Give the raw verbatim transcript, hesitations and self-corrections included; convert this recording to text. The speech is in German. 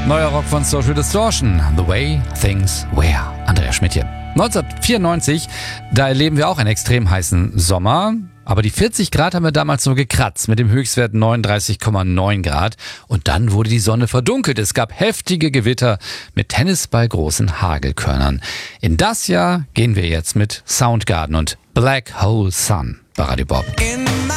Neuer Rock von Social Distortion, The Way Things Were. Andreas Schmidt hier. neunzehnhundertvierundneunzig, da erleben wir auch einen extrem heißen Sommer. Aber die vierzig Grad haben wir damals nur gekratzt, mit dem Höchstwert neununddreißig Komma neun Grad. Und dann wurde die Sonne verdunkelt. Es gab heftige Gewitter mit Tennisball großen Hagelkörnern. In das Jahr gehen wir jetzt mit Soundgarden und Black Hole Sun bei Radio Bob.